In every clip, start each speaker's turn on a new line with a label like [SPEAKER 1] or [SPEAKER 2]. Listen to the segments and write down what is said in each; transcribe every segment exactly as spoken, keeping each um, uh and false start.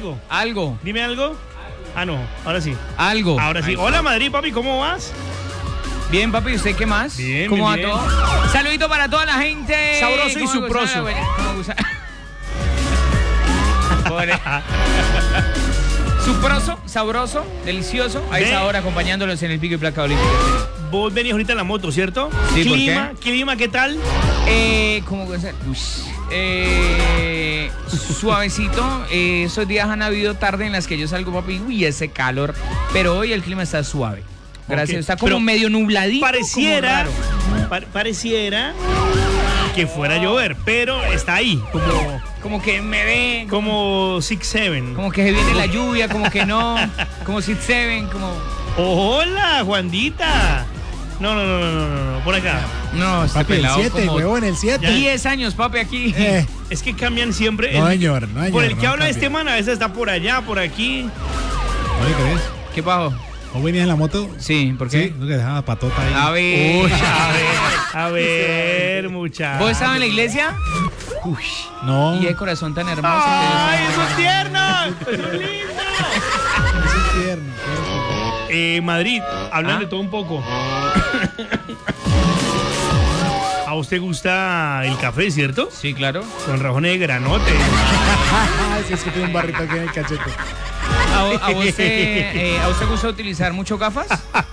[SPEAKER 1] algo.
[SPEAKER 2] Algo.
[SPEAKER 1] Dime algo. Ah, no, ahora sí.
[SPEAKER 2] Algo.
[SPEAKER 1] Ahora sí. Hola, Madrid, papi, ¿cómo vas?
[SPEAKER 2] Bien, papi, ¿usted qué más?
[SPEAKER 1] Bien,
[SPEAKER 2] ¿Cómo va
[SPEAKER 1] bien, bien.
[SPEAKER 2] todo? Saludito para toda la gente.
[SPEAKER 1] Sabroso y
[SPEAKER 2] ¿Cómo
[SPEAKER 1] suproso.
[SPEAKER 2] gusta? ¿Cómo gusta? Pobre. Suproso, sabroso, delicioso. A esa
[SPEAKER 1] Ve.
[SPEAKER 2] hora acompañándolos en el Pico y Placa Olímpica.
[SPEAKER 1] Vos venís ahorita en la moto, ¿cierto?
[SPEAKER 2] Sí, ¿por
[SPEAKER 1] clima, clima, ¿qué tal?
[SPEAKER 2] Eh, ¿cómo puede ser? Uy, eh, suavecito. Eh, esos días han habido tarde en las que yo salgo, papi, uy, ese calor. Pero hoy el clima está suave. Gracias.
[SPEAKER 1] Ok,
[SPEAKER 2] Está como
[SPEAKER 1] pero
[SPEAKER 2] medio nubladito.
[SPEAKER 1] Pareciera,
[SPEAKER 2] como raro.
[SPEAKER 1] pa- pareciera que fuera a llover, pero está ahí, como,
[SPEAKER 2] Como que me ve.
[SPEAKER 1] como six seven.
[SPEAKER 2] Como que se viene la lluvia, como que no. Como Six Seven, como.
[SPEAKER 1] Hola, Juandita. No, no, no, no, no, no, no, por acá.
[SPEAKER 2] No, este
[SPEAKER 3] Papi, el
[SPEAKER 2] pelado
[SPEAKER 3] siete,
[SPEAKER 2] como
[SPEAKER 3] huevón, el siete.
[SPEAKER 2] diez años, papi, aquí.
[SPEAKER 3] Eh,
[SPEAKER 1] Es que cambian siempre.
[SPEAKER 3] no,
[SPEAKER 1] el-
[SPEAKER 3] señor, no, señor.
[SPEAKER 1] por el que
[SPEAKER 3] no
[SPEAKER 1] habla
[SPEAKER 3] cambia.
[SPEAKER 1] este man, a veces está por allá, por aquí.
[SPEAKER 3] ¿No le crees?
[SPEAKER 2] ¿Qué pasó?
[SPEAKER 3] ¿Vos venías en la moto?
[SPEAKER 2] Sí, ¿por qué?
[SPEAKER 3] Sí, no que dejaba patota ahí.
[SPEAKER 2] A ver.
[SPEAKER 1] Uy, a ver, a ver, muchachos.
[SPEAKER 2] ¿Vos estabas en la iglesia?
[SPEAKER 3] Uy, no.
[SPEAKER 2] Y el corazón tan hermoso. que
[SPEAKER 1] ¡Ay,
[SPEAKER 2] Dios
[SPEAKER 1] es un tierno! ¡Es un lindo!
[SPEAKER 3] Ese es tierno, tierno.
[SPEAKER 1] Eh, Madrid, hablando
[SPEAKER 2] ¿Ah?
[SPEAKER 1] de todo un poco. ¿A usted gusta el café, cierto?
[SPEAKER 2] Sí, claro.
[SPEAKER 1] Con rajones de granote.
[SPEAKER 3] Ay, si es que tiene un barrito aquí en el cachete.
[SPEAKER 2] ¿A, vo- a vos te, eh, ¿A usted gusta utilizar mucho gafas?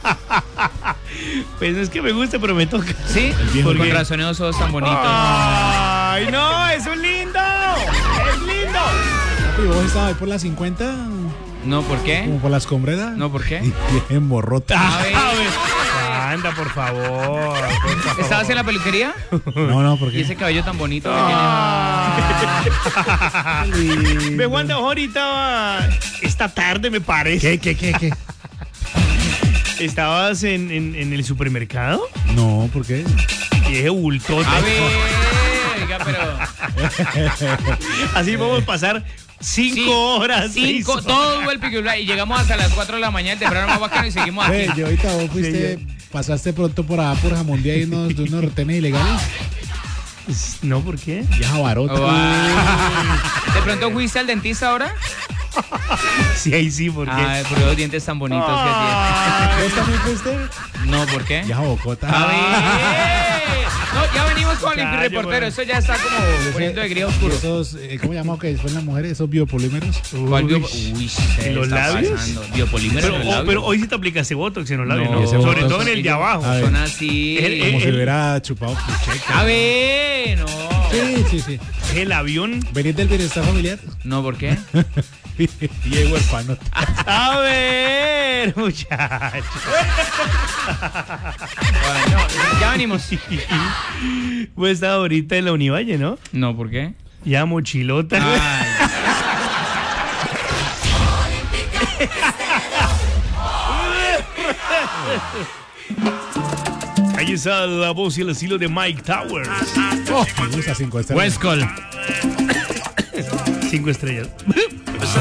[SPEAKER 1] Pues no es que me guste, pero me toca.
[SPEAKER 2] ¿Sí?
[SPEAKER 3] viejo
[SPEAKER 2] Con
[SPEAKER 1] qué?
[SPEAKER 2] razón esos ojos tan bonitos.
[SPEAKER 1] ¡Ay, no! ¡Es un lindo! ¡Es lindo!
[SPEAKER 3] Papi, ¿vos estabas ahí por las cincuenta?
[SPEAKER 2] No, ¿por
[SPEAKER 3] ¿Como
[SPEAKER 2] qué?
[SPEAKER 3] por las combreras?
[SPEAKER 2] No, ¿por qué?
[SPEAKER 3] Y bien borrota.
[SPEAKER 2] A ver.
[SPEAKER 1] A ver. Anda, por favor. por favor.
[SPEAKER 2] ¿Estabas en la peluquería?
[SPEAKER 3] No, no, porque.
[SPEAKER 2] Y ese cabello tan bonito que
[SPEAKER 1] Ah. Ve, Wanda, ahorita esta tarde me parece.
[SPEAKER 3] ¿Qué, qué, qué, qué?
[SPEAKER 1] ¿Estabas en, en, en el supermercado?
[SPEAKER 3] No, ¿por qué?
[SPEAKER 1] Y ese bultote.
[SPEAKER 2] tiene. A ver, oiga, pero.
[SPEAKER 1] Así vamos a pasar cinco
[SPEAKER 2] Sí,
[SPEAKER 1] horas. seis
[SPEAKER 2] Cinco,
[SPEAKER 1] horas.
[SPEAKER 2] todo el Pico y Placa. Y llegamos hasta las cuatro de la mañana, temprano más bacano y seguimos aquí.
[SPEAKER 3] Ve, yo ahorita vos fuiste, pasaste pronto por allá por Jamondía y unos, de unos retenes ilegales.
[SPEAKER 1] No, ¿por qué?
[SPEAKER 3] Ya barota.
[SPEAKER 2] Oh, ah. ¿De pronto fuiste al dentista ahora?
[SPEAKER 1] Sí, ahí sí, ¿por qué?
[SPEAKER 2] Ay, por los dientes tan bonitos
[SPEAKER 1] Ay.
[SPEAKER 3] ¿Vos también fuiste?
[SPEAKER 2] que tiene. No, ¿por qué?
[SPEAKER 3] Ya bocota.
[SPEAKER 2] A ver. No, ya venimos con el
[SPEAKER 1] Muchacho,
[SPEAKER 2] reportero.
[SPEAKER 1] bueno.
[SPEAKER 2] Eso ya está como poniendo de gris oscuro.
[SPEAKER 3] Esos, eh, ¿cómo llamamos que después las mujeres? Esos biopolímeros.
[SPEAKER 2] ¿Cuál bio-
[SPEAKER 1] Uy.
[SPEAKER 2] Uy, se
[SPEAKER 1] ¿En los
[SPEAKER 2] está
[SPEAKER 1] labios?
[SPEAKER 2] pasando. Biopolímero
[SPEAKER 1] Pero,
[SPEAKER 2] en los
[SPEAKER 1] oh,
[SPEAKER 2] labios.
[SPEAKER 1] pero hoy sí te aplicaste botox en los labios, ¿no?
[SPEAKER 2] No,
[SPEAKER 3] ese
[SPEAKER 1] Sobre
[SPEAKER 3] botox
[SPEAKER 1] todo en el de abajo.
[SPEAKER 3] A ver.
[SPEAKER 2] Son así.
[SPEAKER 1] El-
[SPEAKER 3] Como
[SPEAKER 1] el-
[SPEAKER 3] si hubiera chupado pucheca.
[SPEAKER 2] A ver, no.
[SPEAKER 3] Sí, sí, sí.
[SPEAKER 1] El avión.
[SPEAKER 3] ¿Venís del bienestar familiar?
[SPEAKER 2] No, ¿por qué?
[SPEAKER 3] Y hay huérfano.
[SPEAKER 1] A ver, muchachos.
[SPEAKER 2] Bueno, ya venimos.
[SPEAKER 1] Vos estabas ahorita en la Univalle, ¿no?
[SPEAKER 2] No, ¿por qué?
[SPEAKER 1] Ya mochilota.
[SPEAKER 2] Ay.
[SPEAKER 1] Ahí está la voz y el estilo de Mike Towers.
[SPEAKER 3] Oh, me gusta cinco estrellas.
[SPEAKER 2] Westcol.
[SPEAKER 1] Cinco estrellas.